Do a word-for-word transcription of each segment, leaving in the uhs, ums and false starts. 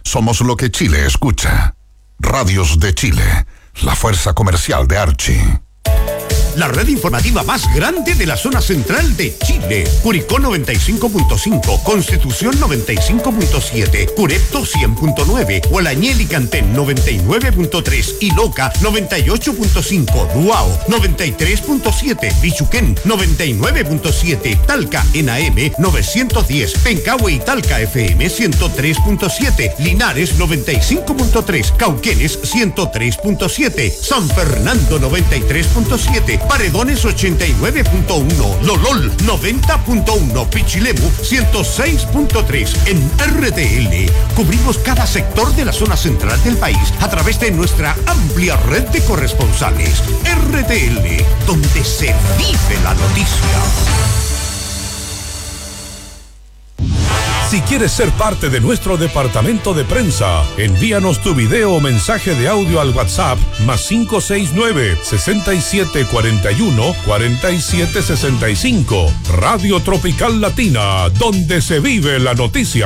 Somos lo que Chile escucha. Radios de Chile, la fuerza comercial de Archie. La red informativa más grande de la zona central de Chile. Curicó noventa y cinco punto cinco, Constitución noventa y cinco punto siete, Curepto cien punto nueve, Hualañel y Cantén noventa y nueve punto tres y Loca noventa y ocho punto cinco, Duao noventa y tres punto siete, Pichuquén noventa y nueve punto siete, Talca en A M novecientos diez, Pencahue y Talca F M ciento tres punto siete, Linares noventa y cinco punto tres, Cauquenes ciento tres punto siete, San Fernando noventa y tres punto siete, Paredones ochenta y nueve punto uno, Lolol noventa punto uno, Pichilemu ciento seis punto tres. En R T L cubrimos cada sector de la zona central del país a través de nuestra amplia red de corresponsales. R T L, donde se vive la noticia. Si quieres ser parte de nuestro departamento de prensa, envíanos tu video o mensaje de audio al WhatsApp más cinco seis nueve, seis siete cuatro uno, cuatro siete seis cinco. Radio Tropical Latina, donde se vive la noticia.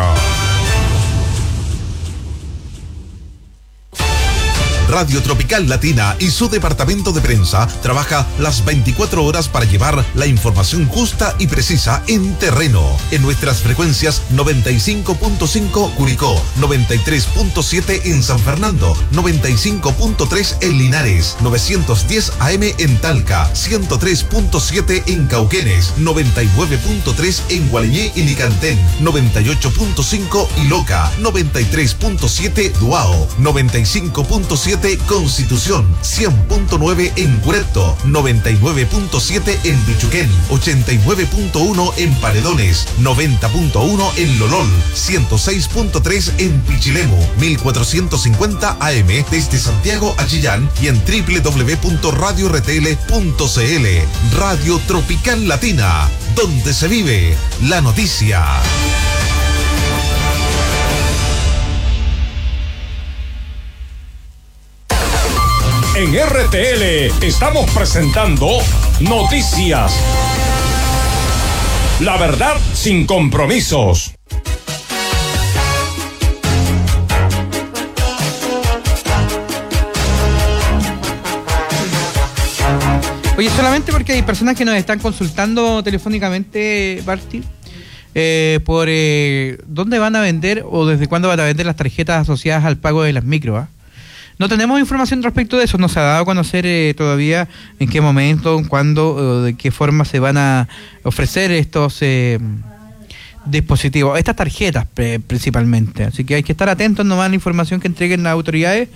Radio Tropical Latina y su departamento de prensa trabaja las veinticuatro horas para llevar la información justa y precisa en terreno. En nuestras frecuencias noventa y cinco punto cinco Curicó, noventa y tres punto siete en San Fernando, noventa y cinco punto tres en Linares, novecientos diez A M en Talca, ciento tres punto siete en Cauquenes, noventa y nueve punto tres en Hualañé y Licantén, noventa y ocho punto cinco y Loca, noventa y tres punto siete Duao, noventa y cinco punto siete Constitución, cien punto nueve en Curepto, noventa y nueve punto siete en Pichuquén, ochenta y nueve punto uno en Paredones, noventa punto uno en Lolol, ciento seis punto tres en Pichilemu, mil cuatrocientos cincuenta A M desde Santiago a Chillán y en doble u doble u doble u punto radio r t l punto c l. Radio Tropical Latina, donde se vive la noticia. En R T L estamos presentando Noticias. La verdad sin compromisos. Oye, solamente porque hay personas que nos están consultando telefónicamente, Barty, eh, por eh, dónde van a vender o desde cuándo van a vender las tarjetas asociadas al pago de las micro, ¿ah? ¿eh? No tenemos información respecto de eso, no se ha dado a conocer eh, todavía en qué momento, cuándo, o de qué forma se van a ofrecer estos eh, dispositivos, estas tarjetas eh, principalmente. Así que hay que estar atentos nomás a la información que entreguen las autoridades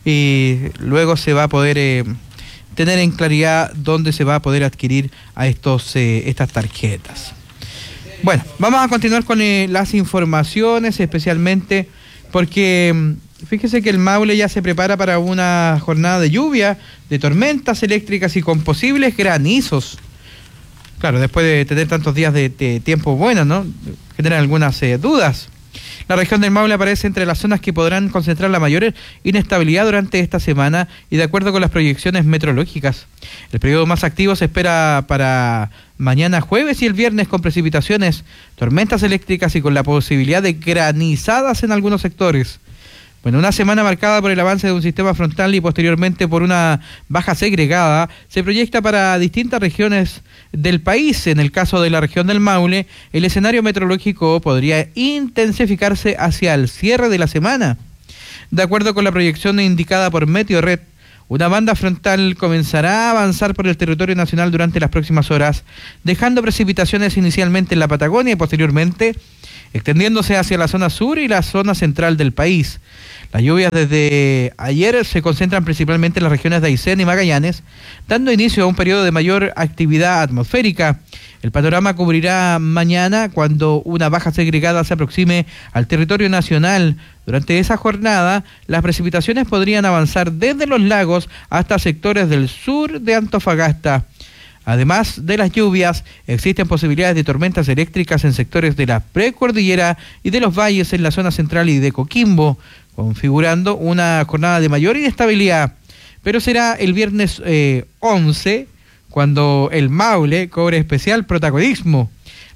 y luego se va a poder eh, tener en claridad dónde se va a poder adquirir a estos eh, estas tarjetas. Bueno, vamos a continuar con eh, las informaciones, especialmente porque fíjese que el Maule ya se prepara para una jornada de lluvia, de tormentas eléctricas y con posibles granizos. Claro, después de tener tantos días de, de tiempo bueno, ¿no? Generan algunas eh, dudas. La región del Maule aparece entre las zonas que podrán concentrar la mayor inestabilidad durante esta semana y de acuerdo con las proyecciones meteorológicas. El periodo más activo se espera para mañana jueves y el viernes con precipitaciones, tormentas eléctricas y con la posibilidad de granizadas en algunos sectores. Bueno, una semana marcada por el avance de un sistema frontal y posteriormente por una baja segregada se proyecta para distintas regiones del país. En el caso de la región del Maule, el escenario meteorológico podría intensificarse hacia el cierre de la semana. De acuerdo con la proyección indicada por Meteorred, una banda frontal comenzará a avanzar por el territorio nacional durante las próximas horas, dejando precipitaciones inicialmente en la Patagonia y posteriormente extendiéndose hacia la zona sur y la zona central del país. Las lluvias desde ayer se concentran principalmente en las regiones de Aysén y Magallanes, dando inicio a un periodo de mayor actividad atmosférica. El panorama cubrirá mañana cuando una baja segregada se aproxime al territorio nacional. Durante esa jornada, las precipitaciones podrían avanzar desde los lagos hasta sectores del sur de Antofagasta. Además de las lluvias, existen posibilidades de tormentas eléctricas en sectores de la precordillera y de los valles en la zona central y de Coquimbo, configurando una jornada de mayor inestabilidad. Pero será el viernes eh, once cuando el Maule cobre especial protagonismo.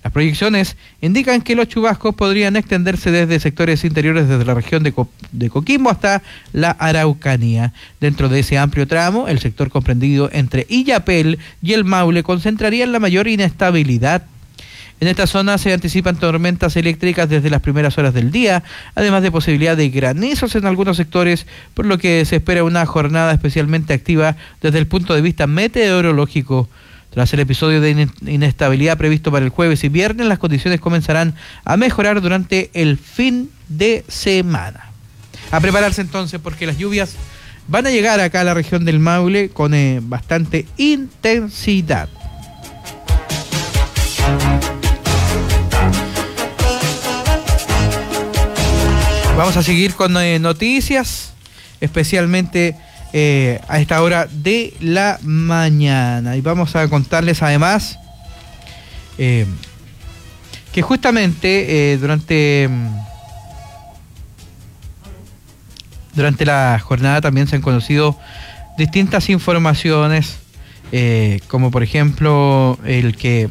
Las proyecciones indican que los chubascos podrían extenderse desde sectores interiores desde la región de, Co- de Coquimbo hasta la Araucanía. Dentro de ese amplio tramo, el sector comprendido entre Illapel y el Maule concentraría la mayor inestabilidad. En esta zona se anticipan tormentas eléctricas desde las primeras horas del día, además de posibilidad de granizos en algunos sectores, por lo que se espera una jornada especialmente activa desde el punto de vista meteorológico. Tras el episodio de inestabilidad previsto para el jueves y viernes, las condiciones comenzarán a mejorar durante el fin de semana. A prepararse entonces, porque las lluvias van a llegar acá a la región del Maule con eh, bastante intensidad. Vamos a seguir con eh, noticias, especialmente eh, a esta hora de la mañana. Y vamos a contarles además eh, que justamente eh, durante, durante la jornada también se han conocido distintas informaciones, eh, como por ejemplo el que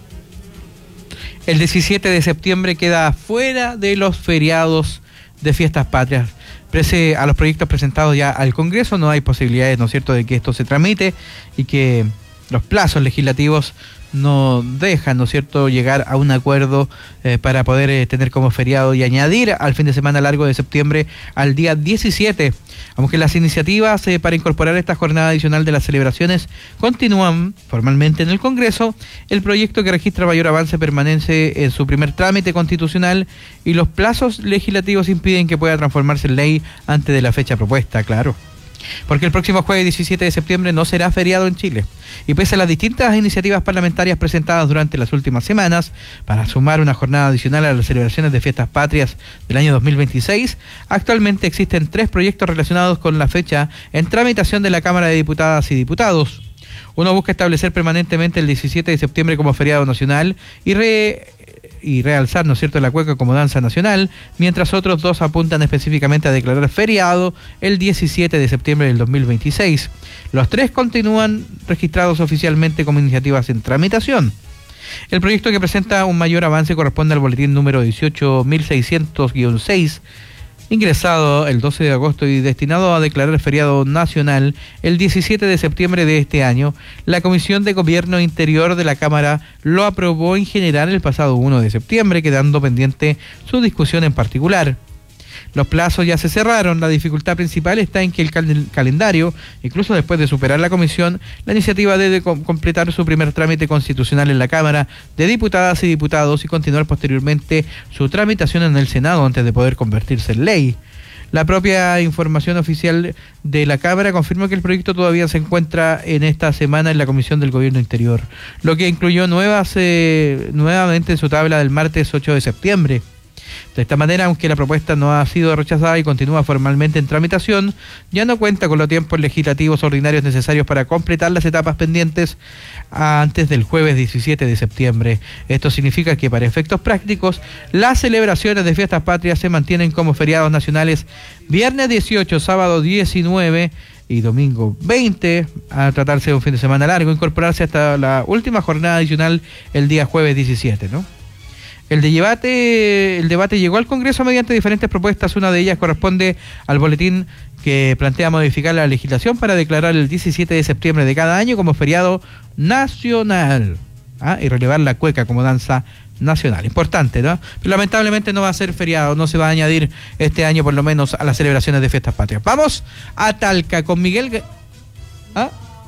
el diecisiete de septiembre queda fuera de los feriados de fiestas patrias. Prese a los proyectos presentados ya al Congreso, no hay posibilidades, ¿no es cierto?, de que esto se tramite y que los plazos legislativos no dejan, ¿no es cierto?, llegar a un acuerdo eh, para poder eh, tener como feriado y añadir al fin de semana largo de septiembre al día diecisiete. Aunque las iniciativas eh, para incorporar esta jornada adicional de las celebraciones continúan formalmente en el Congreso, el proyecto que registra mayor avance permanece en su primer trámite constitucional y los plazos legislativos impiden que pueda transformarse en ley antes de la fecha propuesta, claro. Porque el próximo jueves diecisiete de septiembre no será feriado en Chile. Y pese a las distintas iniciativas parlamentarias presentadas durante las últimas semanas para sumar una jornada adicional a las celebraciones de fiestas patrias del año dos mil veintiséis, actualmente existen tres proyectos relacionados con la fecha en tramitación de la Cámara de Diputadas y Diputados. Uno busca establecer permanentemente el diecisiete de septiembre como feriado nacional y re... y realzar, ¿no es cierto?, la cueca como danza nacional, mientras otros dos apuntan específicamente a declarar feriado el diecisiete de septiembre del dos mil veintiséis. Los tres continúan registrados oficialmente como iniciativas en tramitación. El proyecto que presenta un mayor avance corresponde al boletín número dieciocho mil seiscientos guion seis, ingresado el doce de agosto y destinado a declarar feriado nacional el diecisiete de septiembre de este año. La Comisión de Gobierno Interior de la Cámara lo aprobó en general el pasado uno de septiembre, quedando pendiente su discusión en particular. Los plazos ya se cerraron. La dificultad principal está en que el cal- calendario, incluso después de superar la comisión, la iniciativa debe com- completar su primer trámite constitucional en la Cámara de Diputadas y Diputados y continuar posteriormente su tramitación en el Senado antes de poder convertirse en ley. La propia información oficial de la Cámara confirmó que el proyecto todavía se encuentra en esta semana en la Comisión del Gobierno Interior, lo que incluyó nuevas eh, nuevamente en su tabla del martes ocho de septiembre. De esta manera, aunque la propuesta no ha sido rechazada y continúa formalmente en tramitación, ya no cuenta con los tiempos legislativos ordinarios necesarios para completar las etapas pendientes antes del jueves diecisiete de septiembre. Esto significa que para efectos prácticos, las celebraciones de fiestas patrias se mantienen como feriados nacionales viernes dieciocho, sábado diecinueve y domingo veinte, a tratarse de un fin de semana largo, incorporarse hasta la última jornada adicional el día jueves diecisiete, ¿no? El debate, el debate llegó al Congreso mediante diferentes propuestas. Una de ellas corresponde al boletín que plantea modificar la legislación para declarar el diecisiete de septiembre de cada año como feriado nacional, ¿ah? y relevar la cueca como danza nacional. Importante, ¿no? Pero lamentablemente no va a ser feriado, no se va a añadir este año por lo menos a las celebraciones de fiestas patrias. Vamos a Talca con Miguel... ¿Ah?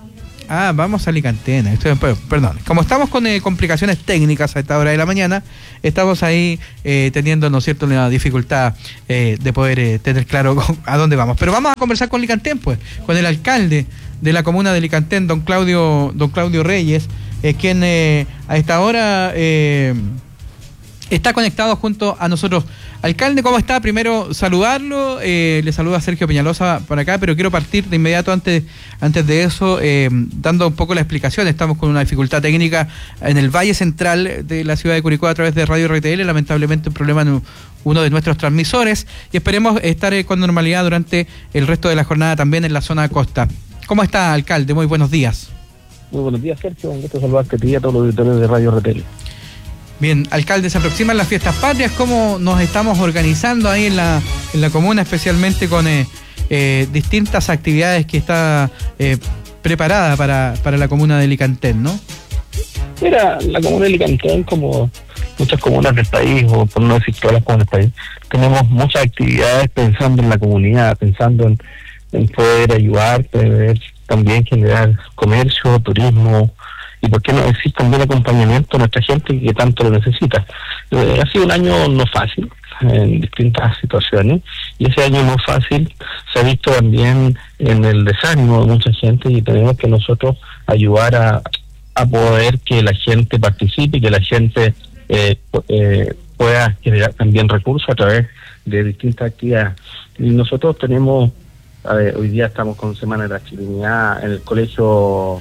Ah, vamos a Alicantena. Estoy, perdón. Como estamos con eh, complicaciones técnicas a esta hora de la mañana, estamos ahí eh, teniendo, ¿no es cierto?, una dificultad eh, de poder eh, tener claro a dónde vamos. Pero vamos a conversar con Licantén, pues, con el alcalde de la comuna de Licantén, don Claudio, don Claudio Reyes, eh, quien eh, a esta hora eh, está conectado junto a nosotros. Alcalde, ¿cómo está? Primero saludarlo, eh, le saluda Sergio Peñalosa por acá, pero quiero partir de inmediato antes, antes de eso, eh, dando un poco la explicación. Estamos con una dificultad técnica en el Valle Central de la ciudad de Curicó a través de Radio R T L, lamentablemente un problema en uno de nuestros transmisores, y esperemos estar eh, con normalidad durante el resto de la jornada también en la zona costa. ¿Cómo está, alcalde? Muy buenos días. Muy buenos días, Sergio, un gusto saludarte a ti y a todos los auditores de Radio R T L. Bien, alcalde, se aproximan las fiestas patrias, ¿cómo nos estamos organizando ahí en la, en la comuna, especialmente con eh, eh, distintas actividades que está eh, preparada para, para la comuna de Licantén, ¿no? Mira, la comuna de Licantén, como muchas comunas del país, o por no decir todas las comunas del país, tenemos muchas actividades pensando en la comunidad, pensando en, en poder ayudar, poder también generar comercio, turismo, y por qué no decir también acompañamiento a nuestra gente que tanto lo necesita. Eh, ha sido un año no fácil en distintas situaciones, y ese año no fácil se ha visto también en el desánimo de mucha gente, y tenemos que nosotros ayudar a, a poder que la gente participe y que la gente eh, eh, pueda generar también recursos a través de distintas actividades. Y nosotros tenemos, a ver, hoy día estamos con Semana de la Chilenidad en el colegio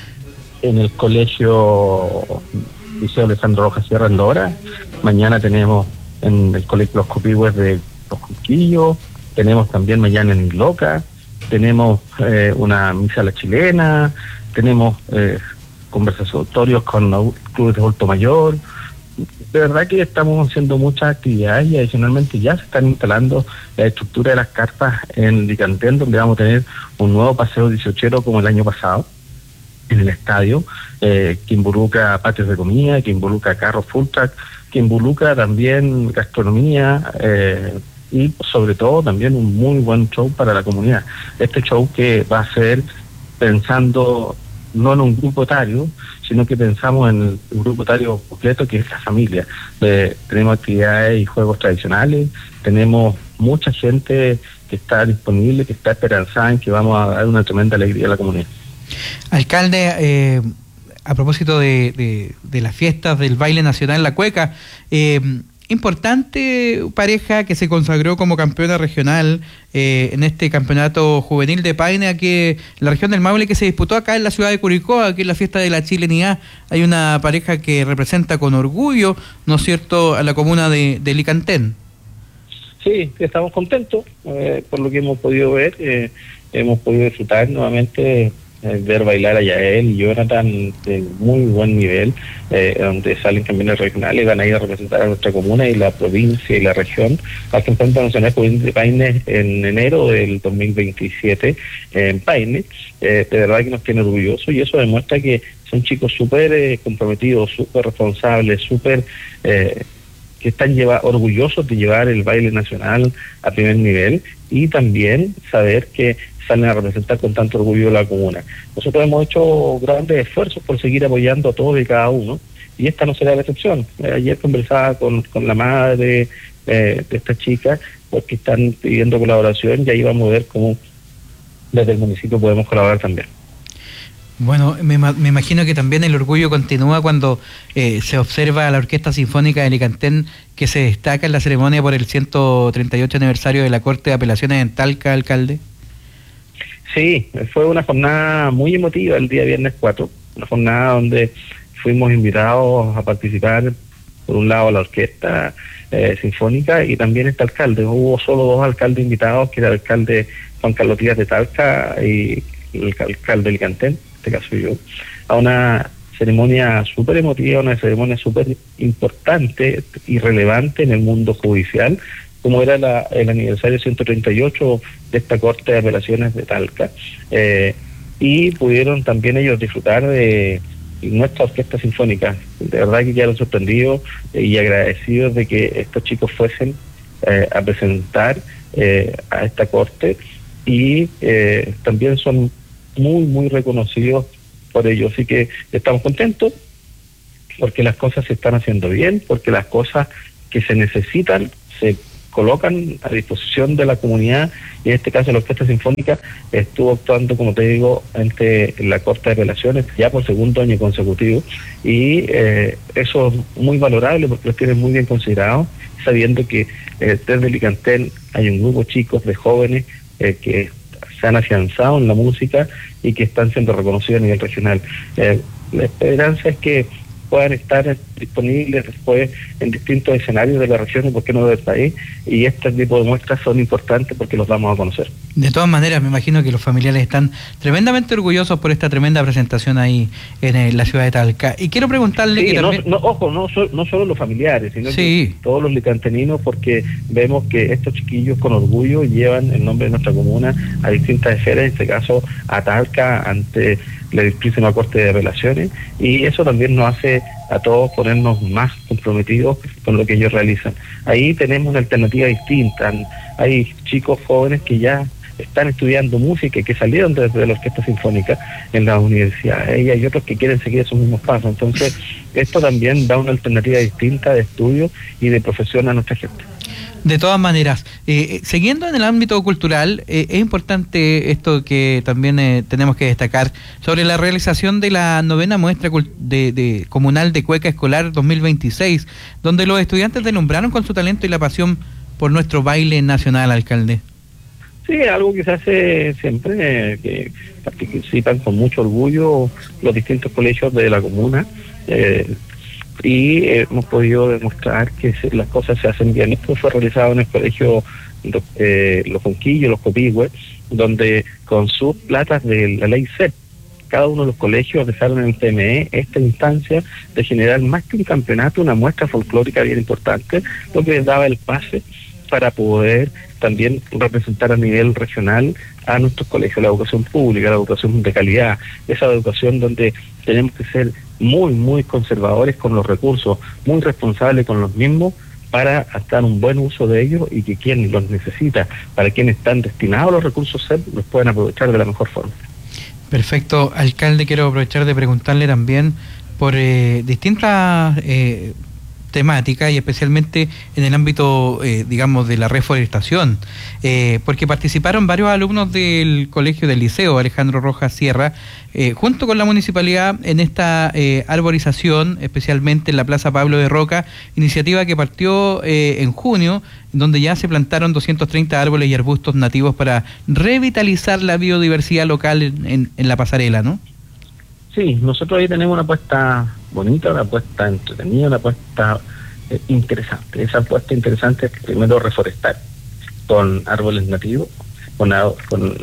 en el colegio Liceo Alejandro Rojas Sierra en Lora. Mañana tenemos en el colegio Los Copihue de Los Junquillos, tenemos también mañana en Loca, tenemos eh, una misa a la chilena, tenemos eh, conversatorios con clubes de adulto mayor. De verdad que estamos haciendo muchas actividades, y adicionalmente ya se están instalando la estructura de las carpas en Licantén, donde vamos a tener un nuevo paseo dieciochero como el año pasado en el estadio, eh, que involucra patios de comida, que involucra carros full track, que involucra también gastronomía, eh, y sobre todo también un muy buen show para la comunidad. Este show que va a ser pensando no en un grupo etario, sino que pensamos en el grupo etario completo, que es la familia. Eh, tenemos actividades y juegos tradicionales, tenemos mucha gente que está disponible, que está esperanzada en que vamos a dar una tremenda alegría a la comunidad. Alcalde, eh, a propósito de, de, de las fiestas del baile nacional La Cueca, eh, importante pareja que se consagró como campeona regional eh, en este campeonato juvenil de Paine, aquí en la región del Maule, que se disputó acá en la ciudad de Curicó, aquí en la fiesta de la Chilenidad. Hay una pareja que representa con orgullo, ¿no es cierto?, a la comuna de, de Licantén. Sí, estamos contentos eh, por lo que hemos podido ver, eh, hemos podido disfrutar nuevamente, eh, ver bailar a Yael y Jonathan de muy buen nivel, eh, donde salen campeones regionales, van a ir a representar a nuestra comuna y la provincia y la región al Campeonato Nacional Juvenil de Paine en enero del dos mil veintisiete en Paine. Eh, de verdad que nos tiene orgullosos, y eso demuestra que son chicos súper eh, comprometidos, súper responsables, súper... Eh, que están lleva, orgullosos de llevar el baile nacional a primer nivel, y también saber que salen a representar con tanto orgullo a la comuna. Nosotros hemos hecho grandes esfuerzos por seguir apoyando a todos y cada uno, y esta no será la excepción. Eh, ayer conversaba con, con la madre eh, de esta chica, porque están pidiendo colaboración, y ahí vamos a ver cómo desde el municipio podemos colaborar también. Bueno, me, me imagino que también el orgullo continúa cuando eh, se observa a la Orquesta Sinfónica de Licantén, que se destaca en la ceremonia por el ciento treinta y ocho aniversario de la Corte de Apelaciones en Talca, alcalde. Sí, fue una jornada muy emotiva el día viernes cuatro, una jornada donde fuimos invitados a participar, por un lado, la Orquesta eh, Sinfónica y también este alcalde. Hubo solo dos alcaldes invitados, que era el alcalde Juan Carlos Díaz de Talca y el alcalde de Licantén, en este caso yo, a una ceremonia súper emotiva, una ceremonia súper importante y relevante en el mundo judicial, como era la, el aniversario ciento treinta y ocho de esta Corte de Apelaciones de Talca, eh, y pudieron también ellos disfrutar de nuestra Orquesta Sinfónica. De verdad que quedaron sorprendidos y agradecidos de que estos chicos fuesen eh, a presentar eh, a esta Corte, y eh, también son muy, muy reconocidos por ello. Así que estamos contentos porque las cosas se están haciendo bien, porque las cosas que se necesitan se colocan a disposición de la comunidad, y en este caso la Orquesta Sinfónica estuvo actuando, como te digo, ante la Corte de Apelaciones ya por segundo año consecutivo, y eh, eso es muy valorable porque los tienen muy bien considerados, sabiendo que eh, desde Licantén hay un grupo de chicos, de jóvenes eh, que se han afianzado en la música y que están siendo reconocidos a nivel regional. Eh, la esperanza es que puedan estar disponibles después en distintos escenarios de la región y por qué no del país, y este tipo de muestras son importantes porque los vamos a conocer. De todas maneras, me imagino que los familiares están tremendamente orgullosos por esta tremenda presentación ahí en eh, la ciudad de Talca. Y quiero preguntarle... Sí, que no, también... no, ojo, no, so, no solo los familiares, sino sí. que todos los licanteninos, porque vemos que estos chiquillos con orgullo llevan el nombre de nuestra comuna a distintas esferas, en este caso a Talca, ante la Suprema Corte de Apelaciones, y eso también nos hace a todos ponernos más comprometidos con lo que ellos realizan. Ahí tenemos una alternativa distinta. Hay chicos jóvenes que ya están estudiando música y que salieron desde la Orquesta Sinfónica en las universidades, y hay otros que quieren seguir esos mismos pasos. Entonces, esto también da una alternativa distinta de estudio y de profesión a nuestra gente. De todas maneras, eh, siguiendo en el ámbito cultural, eh, es importante esto que también eh, tenemos que destacar sobre la realización de la novena muestra de, de comunal de cueca escolar dos mil veintiséis, donde los estudiantes deslumbraron con su talento y la pasión por nuestro baile nacional, alcalde. Sí, algo que se hace siempre, eh, que participan con mucho orgullo los distintos colegios de la comuna, eh, y eh, hemos podido demostrar que se, las cosas se hacen bien. Esto fue realizado en el colegio eh, Los Conquillos, Los Copigües, donde con sus platas de la ley C E P, cada uno de los colegios dejaron en el T M E esta instancia de generar más que un campeonato, una muestra folclórica bien importante, lo que les daba el pase para poder también representar a nivel regional a nuestros colegios, la educación pública, la educación de calidad, esa educación donde tenemos que ser muy, muy conservadores con los recursos, muy responsables con los mismos, para dar un buen uso de ellos y que quien los necesita, para quienes están destinados los recursos C E P, los puedan aprovechar de la mejor forma. Perfecto, alcalde, quiero aprovechar de preguntarle también por eh, distintas eh, temática y especialmente en el ámbito, eh, digamos, de la reforestación, eh, porque participaron varios alumnos del colegio del Liceo Alejandro Rojas Sierra, eh, junto con la municipalidad en esta eh, arborización, especialmente en la Plaza Pablo de Roca, iniciativa que partió eh, en junio, donde ya se plantaron doscientos treinta árboles y arbustos nativos para revitalizar la biodiversidad local en, en, en la pasarela, ¿no? Sí, nosotros ahí tenemos una apuesta bonita, una apuesta entretenida, una apuesta eh, interesante. Esa apuesta interesante es primero reforestar con árboles nativos, con, con,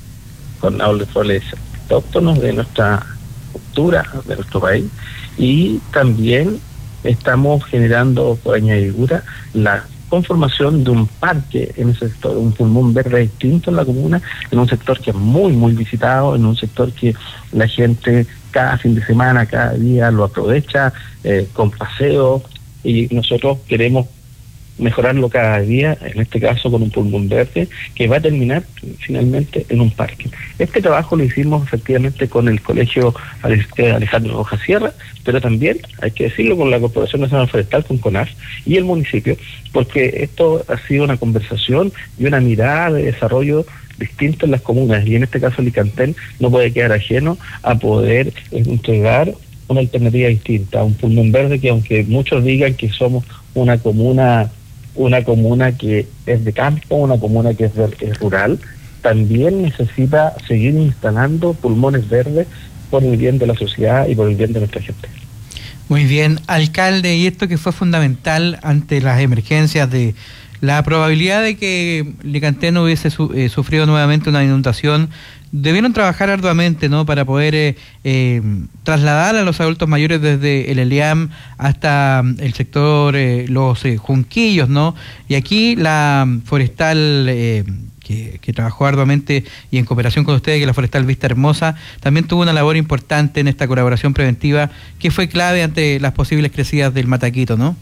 con árboles autóctonos de nuestra cultura, de nuestro país, y también estamos generando por añadidura la conformación de un parque en ese sector, un pulmón verde distinto en la comuna, en un sector que es muy, muy visitado, en un sector que la gente cada fin de semana, cada día lo aprovecha eh, con paseos, y nosotros queremos mejorarlo cada día, en este caso con un pulmón verde que va a terminar finalmente en un parque. Este trabajo lo hicimos efectivamente con el colegio Alejandro Rojas Sierra, pero también, hay que decirlo, con la Corporación Nacional Forestal, con CONAF y el municipio, porque esto ha sido una conversación y una mirada de desarrollo distinto en las comunas, y en este caso Licantén no puede quedar ajeno a poder entregar una alternativa distinta, un pulmón verde que, aunque muchos digan que somos una comuna una comuna que es de campo, una comuna que es, es rural, también necesita seguir instalando pulmones verdes por el bien de la sociedad y por el bien de nuestra gente. Muy bien, alcalde, y esto que fue fundamental ante las emergencias de la probabilidad de que Licantén hubiese su, eh, sufrido nuevamente una inundación, debieron trabajar arduamente, ¿no?, para poder eh, eh, trasladar a los adultos mayores desde el ELIAM hasta el sector eh, Los eh, Junquillos, ¿no? Y aquí la forestal eh, que, que trabajó arduamente y en cooperación con ustedes, que la forestal Vista Hermosa, también tuvo una labor importante en esta colaboración preventiva que fue clave ante las posibles crecidas del Mataquito, ¿no?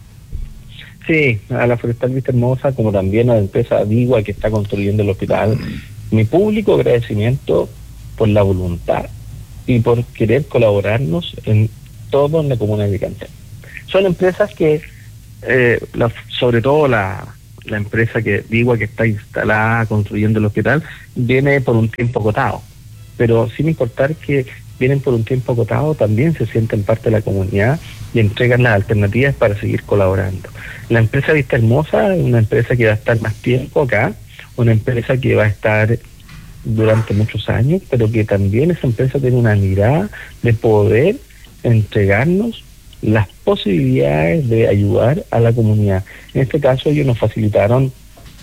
Sí, a la forestal Vista Hermosa, como también a la empresa Digua que está construyendo el hospital, mi público agradecimiento por la voluntad y por querer colaborarnos en todo en la comuna de Licantén. Son empresas que, eh, la, sobre todo la, la empresa que Digua, que está instalada construyendo el hospital, viene por un tiempo acotado, pero sin importar que vienen por un tiempo acotado, también se sienten parte de la comunidad y entregan las alternativas para seguir colaborando. La empresa Vista Hermosa es una empresa que va a estar más tiempo acá, una empresa que va a estar durante muchos años, pero que también esa empresa tiene una mirada de poder entregarnos las posibilidades de ayudar a la comunidad. En este caso ellos nos facilitaron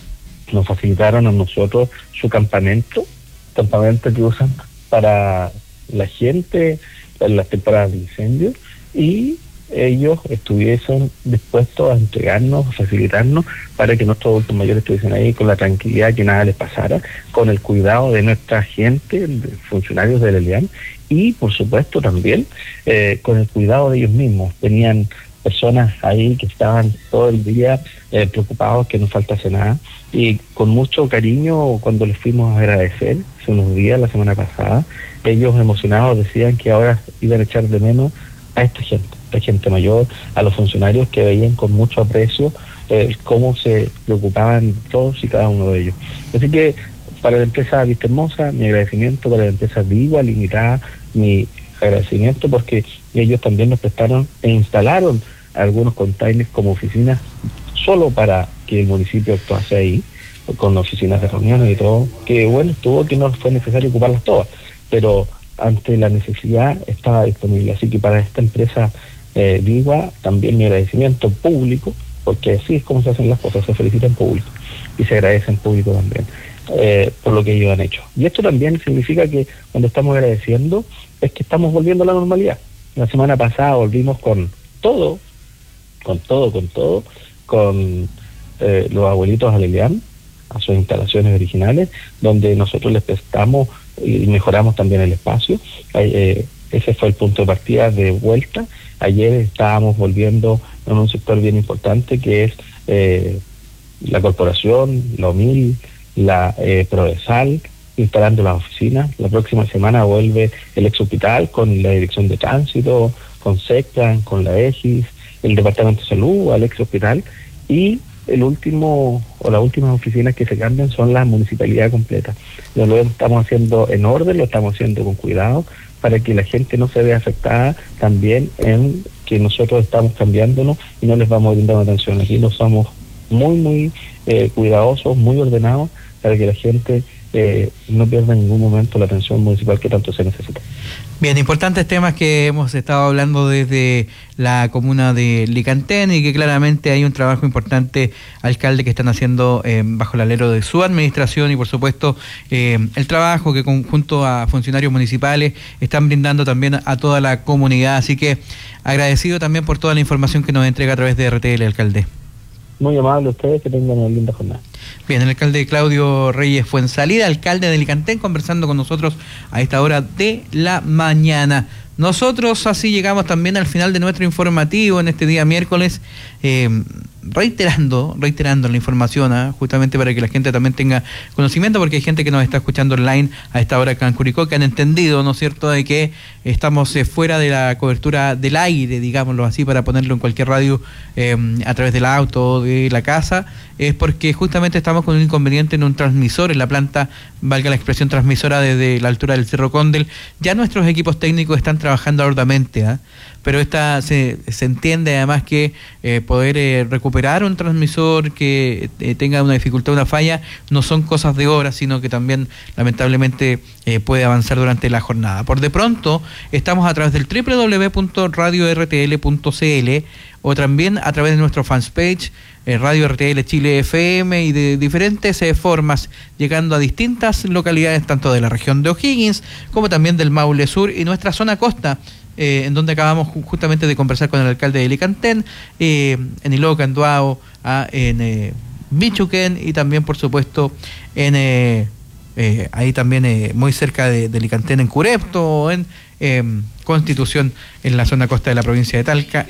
nos facilitaron a nosotros su campamento, campamento que usan para la gente en las temporadas de incendio, y ellos estuviesen dispuestos a entregarnos, a facilitarnos para que nuestros adultos mayores estuviesen ahí con la tranquilidad, que nada les pasara, con el cuidado de nuestra gente, de funcionarios del ELIAN, y por supuesto también eh, con el cuidado de ellos mismos. Tenían personas ahí que estaban todo el día eh, preocupados que no faltase nada, y con mucho cariño cuando les fuimos a agradecer hace unos días, la semana pasada, ellos emocionados decían que ahora iban a echar de menos a esta gente, a la gente mayor, a los funcionarios que veían con mucho aprecio eh, cómo se preocupaban todos y cada uno de ellos. Así que para la empresa Vista Hermosa, mi agradecimiento; para la empresa Vigua Limitada, mi agradecimiento, porque ellos también nos prestaron e instalaron algunos containers como oficinas solo para que el municipio actuase ahí, con oficinas de reuniones y todo, que bueno, estuvo que no fue necesario ocuparlas todas, pero ante la necesidad estaba disponible. Así que para esta empresa eh, Vigua también mi agradecimiento público, porque así es como se hacen las cosas, se felicita en público y se agradece en público también eh, por lo que ellos han hecho. Y esto también significa que cuando estamos agradeciendo es que estamos volviendo a la normalidad. La semana pasada volvimos con todo, con todo, con todo, con eh, los abuelitos al ELIAN, a sus instalaciones originales, donde nosotros les prestamos y mejoramos también el espacio. Eh, ese fue el punto de partida de vuelta. Ayer estábamos volviendo en un sector bien importante que es eh, la corporación, la O M I L, la eh, Prodesal, instalando las oficinas. La próxima semana vuelve el ex hospital con la Dirección de Tránsito, con SECTRAN, con la EGIS, el Departamento de Salud al ex hospital, y el último o las últimas oficinas que se cambian son la municipalidad completa. Lo estamos haciendo en orden, lo estamos haciendo con cuidado para que la gente no se vea afectada también en que nosotros estamos cambiándonos y no les vamos brindando atención. Aquí nos somos muy, muy eh, cuidadosos, muy ordenados para que la gente eh, no pierda en ningún momento la atención municipal que tanto se necesita. Bien, importantes temas que hemos estado hablando desde la comuna de Licantén, y que claramente hay un trabajo importante, alcalde, que están haciendo eh, bajo el alero de su administración, y por supuesto eh, el trabajo que junto a funcionarios municipales están brindando también a toda la comunidad. Así que agradecido también por toda la información que nos entrega a través de R T L, alcalde. Muy amable a ustedes, que tengan una linda jornada. Bien, el alcalde Claudio Reyes Fuensalida, alcalde de Licantén, conversando con nosotros a esta hora de la mañana. Nosotros así llegamos también al final de nuestro informativo en este día miércoles, eh, reiterando, reiterando la información, ¿eh? justamente para que la gente también tenga conocimiento, porque hay gente que nos está escuchando online a esta hora acá en Curicó, que han entendido, ¿no es cierto?, de que estamos eh, fuera de la cobertura del aire, digámoslo así, para ponerlo en cualquier radio eh, a través del auto o de la casa, es porque justamente estamos con un inconveniente en un transmisor, en la planta, valga la expresión, transmisora desde la altura del Cerro Condel. Ya nuestros equipos técnicos están trabajando arduamente, ¿eh? pero esta se, se entiende además que eh, poder eh, recuperar un transmisor que eh, tenga una dificultad, una falla, no son cosas de horas, sino que también lamentablemente eh, puede avanzar durante la jornada. Por de pronto estamos a través del doble u doble u doble u punto radio r t l punto c l o también a través de nuestro fanpage eh, Radio R T L Chile F M, y de diferentes eh, formas, llegando a distintas localidades tanto de la región de O'Higgins como también del Maule Sur y nuestra zona costa, Eh, en donde acabamos justamente de conversar con el alcalde de Licantén, eh, en Iloca, en Duao, ah, en eh, Michuquén, y también por supuesto en eh, eh, ahí también eh, muy cerca de, de Licantén, en Curepto, en eh, Constitución, en la zona costa de la provincia de Talca,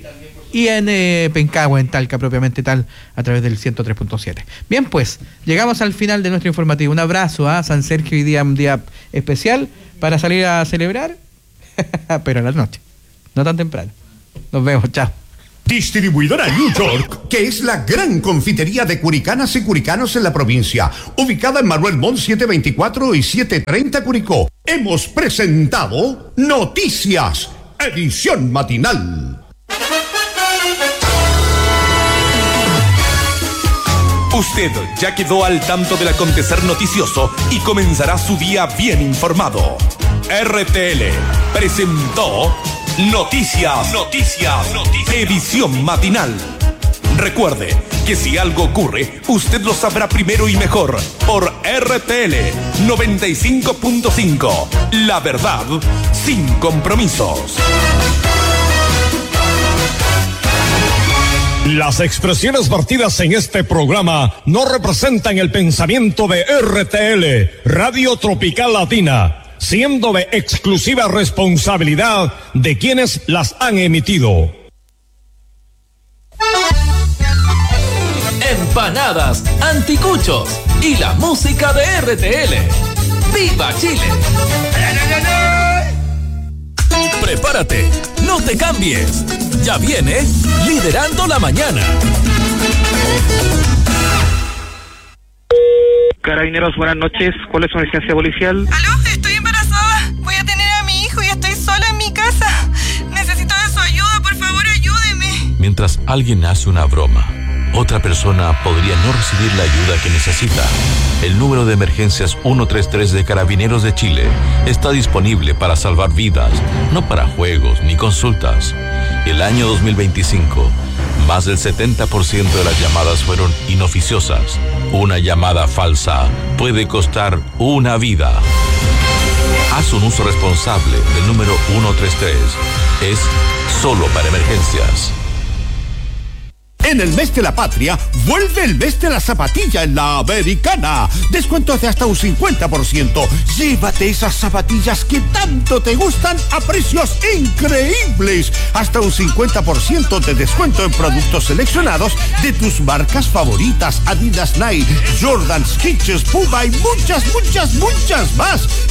y en eh, Pencagua, en Talca propiamente tal, a través del ciento tres punto siete. Bien, pues llegamos al final de nuestro informativo. Un abrazo a San Sergio, hoy día un día especial para salir a celebrar, pero a la noche, no tan temprano. Nos vemos, chao. Distribuidora New York, que es la gran confitería de curicanas y curicanos en la provincia, ubicada en Manuel Montt setecientos veinticuatro y setecientos treinta Curicó. Hemos presentado Noticias, edición matinal. Usted ya quedó al tanto del acontecer noticioso y comenzará su día bien informado. R T L presentó Noticias, Noticias, Noticias, edición matinal. Recuerde, porque si algo ocurre, usted lo sabrá primero y mejor por R T L noventa y cinco punto cinco. La verdad, sin compromisos. Las expresiones vertidas en este programa no representan el pensamiento de R T L, Radio Tropical Latina, siendo de exclusiva responsabilidad de quienes las han emitido. Empanadas, anticuchos y la música de R T L. ¡Viva Chile! Prepárate, no te cambies. Ya viene Liderando la Mañana. Carabineros, buenas noches. ¿Cuál es su emergencia policial? Aló, estoy embarazada. Voy a tener a mi hijo y estoy sola en mi casa. Necesito de su ayuda, por favor, ayúdeme. Mientras alguien hace una broma, otra persona podría no recibir la ayuda que necesita. El número de emergencias ciento treinta y tres de Carabineros de Chile está disponible para salvar vidas, no para juegos ni consultas. El año dos mil veinticinco, más del setenta por ciento de las llamadas fueron inoficiosas. Una llamada falsa puede costar una vida. Haz un uso responsable del número ciento treinta y tres. Es solo para emergencias. En el mes de la patria, vuelve el mes de la zapatilla en la Americana. Descuentos de hasta un cincuenta por ciento. Llévate esas zapatillas que tanto te gustan a precios increíbles. Hasta un cincuenta por ciento de descuento en productos seleccionados de tus marcas favoritas. Adidas, Nike, Jordan, Skechers, Puma y muchas, muchas, muchas más.